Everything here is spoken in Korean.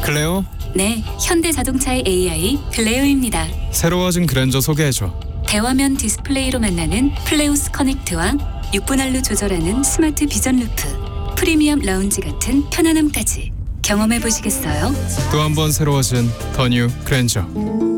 클레오? 네, 현대자동차의 AI 클레오입니다. 새로워진 그랜저 소개해줘. 대화면 디스플레이로 만나는 플레우스 커넥트와 6분할로 조절하는 스마트 비전 루프, 프리미엄 라운지 같은 편안함까지 경험해 보시겠어요? 또 한 번 새로워진 더 뉴 그랜저.